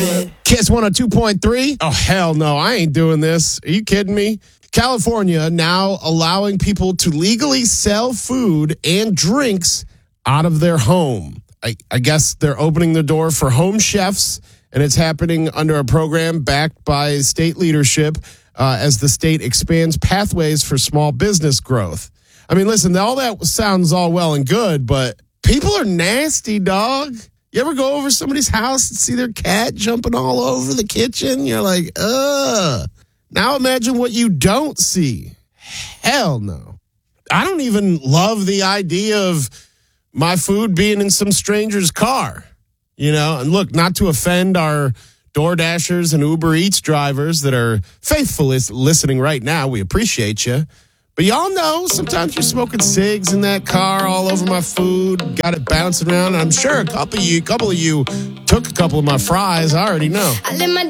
Kiss 102.3. Oh, hell no. I ain't doing this. Are you kidding me? California now allowing people to legally sell food and drinks out of their home. I guess they're opening the door for home chefs, and it's happening under a program backed by state leadership as the state expands pathways for small business growth. I mean, listen, all that sounds all well and good, but people are nasty, dog. You ever go over somebody's house and see their cat jumping all over the kitchen? You're like, ugh. Now imagine what you don't see. Hell no. I don't even love the idea of my food being in some stranger's car. You know, and look, not to offend our DoorDashers and Uber Eats drivers that are faithfully listening right now. We appreciate you. But y'all know sometimes you're smoking cigs in that car all over my food, got it bouncing around. I'm sure a couple of you took a couple of my fries. I already know.